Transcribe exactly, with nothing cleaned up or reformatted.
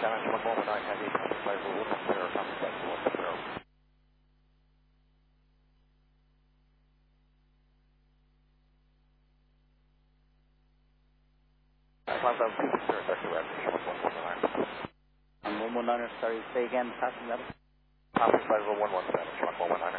Challenge one one nine, heavy, copy five one one zero, copy five one one zero. five thousand two zero, Doctor Webb, one one one nine. On one one nine, sorry, say again, passing that. Copy five one one seven, one one one nine.